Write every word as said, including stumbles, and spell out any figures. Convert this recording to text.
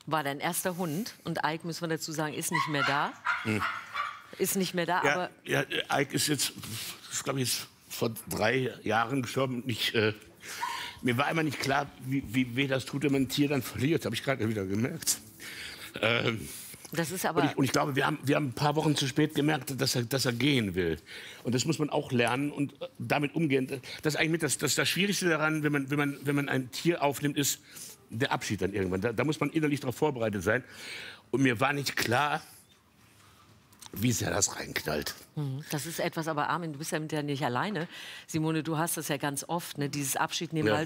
war dein erster Hund. Und Ike, müssen wir dazu sagen, ist nicht mehr da. Hm. Ist nicht mehr da, ja, aber... Ja, Ike ist jetzt, glaube ich, vor drei Jahren gestorben. Ich, äh, mir war immer nicht klar, wie, wie weh das tut, wenn man ein Tier dann verliert. Habe ich gerade wieder gemerkt. Ähm, das ist aber und, ich, und ich glaube, wir haben, wir haben ein paar Wochen zu spät gemerkt, dass er, dass er gehen will. Und das muss man auch lernen und damit umgehen. Das ist eigentlich mit das, das, das Schwierigste daran, wenn man, wenn, man, wenn man ein Tier aufnimmt, ist der Abschied dann irgendwann. Da, da muss man innerlich darauf vorbereitet sein. Und mir war nicht klar, wie sehr das reinknallt. Das ist etwas, aber Armin, du bist ja mit der nicht alleine. Simone, du hast das ja ganz oft, ne? Dieses Abschiednehmen. Ja. Weil